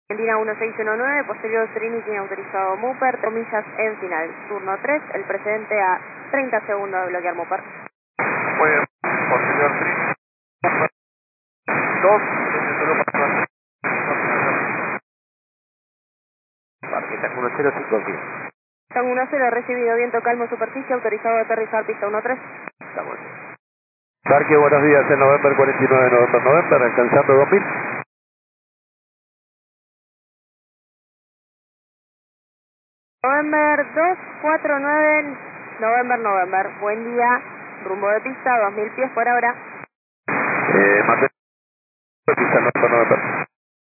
Argentina 1619, posterior Trinity autorizado Mupper, 3 millas en final. Turno 3, el precedente a 30 segundos de bloquear Mupper. Muy bien, posterior Trinity, Mupper 2, desde solo para Parque Tango 1055. Tango 10, recibido, viento calmo, superficie, autorizado a aterrizar, pista 13. Estamos bien. Parque, buenos días, en November 49, November, alcanzando 2000. November 249, November. Buen día, rumbo de pista, 2000 pies por hora. Más de pista, November.